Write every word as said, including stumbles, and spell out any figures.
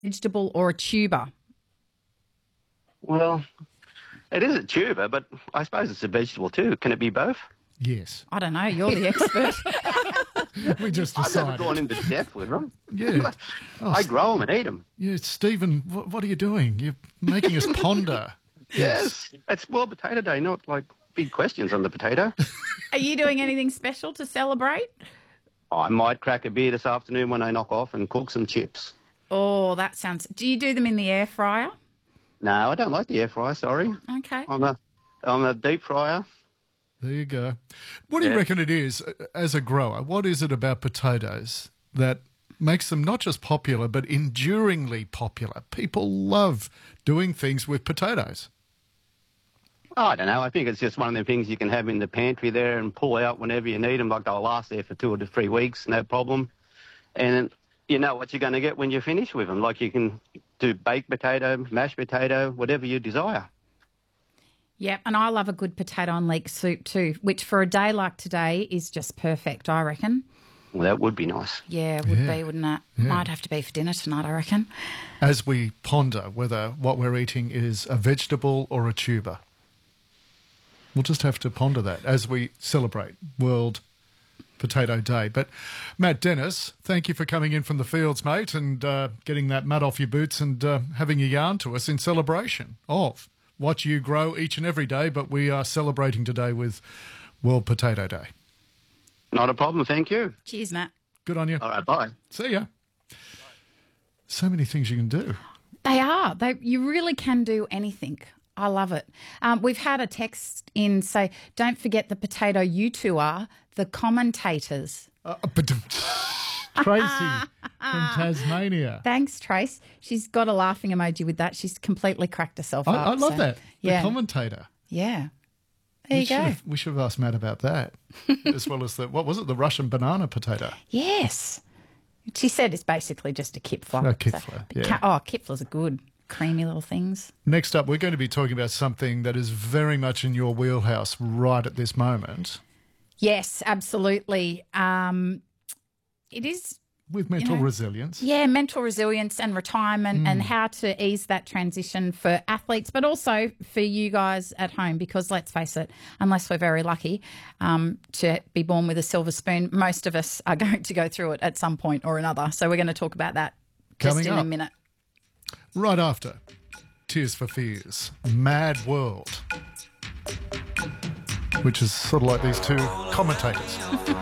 vegetable or a tuber? Well, it is a tuber, but I suppose it's a vegetable too. Can it be both? Yes. I don't know. You're the expert. We just I've never decided. gone into depth with them. Yeah. Oh, I grow them and eat them. yeah, Stephen, what, what are you doing? You're making us ponder. Yes. It's World Potato Day, not like big questions on the potato. Are you doing anything special to celebrate? I might crack a beer this afternoon when I knock off and cook some chips. Oh, that sounds... Do you do them in the air fryer? No, I don't like the air fryer, sorry. Okay. I'm a, I'm a deep fryer. There you go. What do you Yeah. reckon it is, uh, as a grower, what is it about potatoes that makes them not just popular, but enduringly popular? People love doing things with potatoes. Oh, I don't know. I think it's just one of the things you can have in the pantry there and pull out whenever you need them. Like they'll last there for two or three weeks, no problem. And you know what you're going to get when you're finished with them. Like you can do baked potato, mashed potato, whatever you desire. Yeah, and I love a good potato and leek soup too, which for a day like today is just perfect, I reckon. Well, that would be nice. Yeah, it would Yeah. be, wouldn't it? Might have to be for dinner tonight, I reckon. As we ponder whether what we're eating is a vegetable or a tuber. We'll just have to ponder that as we celebrate World Potato Day. But Matt Dennis, thank you for coming in from the fields, mate, and uh, getting that mud off your boots and uh, having a yarn to us in celebration of what you grow each and every day, but we are celebrating today with World Potato Day. Not a problem, thank you. Cheers, Matt. Good on you. All right, bye. See ya. So many things you can do. They are. They You really can do anything. I love it. Um, we've had a text in say, don't forget the potato you two are, the commentators. Uh, but Tracy from Tasmania. Thanks, Trace. She's got a laughing emoji with that. She's completely cracked herself I, up. I love so, that. The Yeah. commentator. yeah. There we you should go. Have, we should have asked Matt about that, as well as the, what was it, the Russian banana potato? Yes. She said it's basically just a kipfler. A kipfler, yeah. Ca- Oh, kipflers are good. Creamy little things. Next up, we're going to be talking about something that is very much in your wheelhouse right at this moment. Yes, absolutely. Um, it is, With mental know, resilience. yeah, mental resilience and retirement and how to ease that transition for athletes, but also for you guys at home, because let's face it, unless we're very lucky um, to be born with a silver spoon, most of us are going to go through it at some point or another. So we're going to talk about that just Coming in a up. minute. Right after Tears for Fears, Mad World, which is sort of like these two commentators.